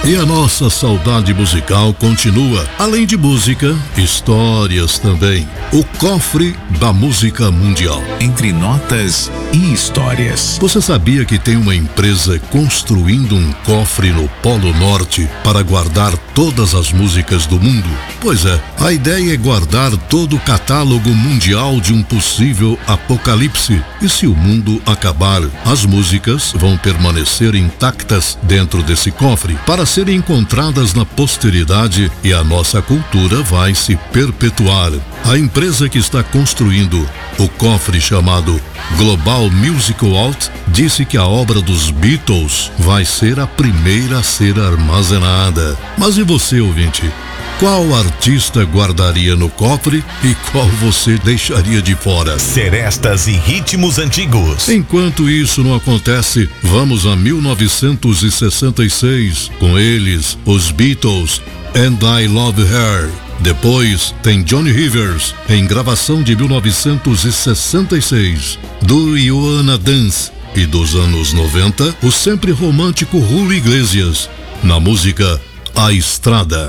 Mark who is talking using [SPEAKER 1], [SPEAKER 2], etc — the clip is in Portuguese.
[SPEAKER 1] E a nossa saudade musical continua. Além de música, histórias também. O cofre da música mundial.
[SPEAKER 2] Entre notas e histórias.
[SPEAKER 1] Você sabia que tem uma empresa construindo um cofre no Polo Norte para guardar todas as músicas do mundo? Pois é, a ideia é guardar todo o catálogo mundial de um possível apocalipse. E se o mundo acabar, as músicas vão permanecer intactas dentro desse cofre para serem encontradas na posteridade e a nossa cultura vai se perpetuar. A empresa que está construindo o cofre chamado Global Music Vault disse que a obra dos Beatles vai ser a primeira a ser armazenada. Mas e você, ouvinte? Qual artista guardaria no cofre e qual você deixaria de fora?
[SPEAKER 2] Serestas e ritmos antigos.
[SPEAKER 1] Enquanto isso não acontece, vamos a 1966, com eles, os Beatles, And I Love Her. Depois tem Johnny Rivers, em gravação de 1966, Do You Wanna Dance? E dos anos 90, o sempre romântico Julio Iglesias, na música A Estrada.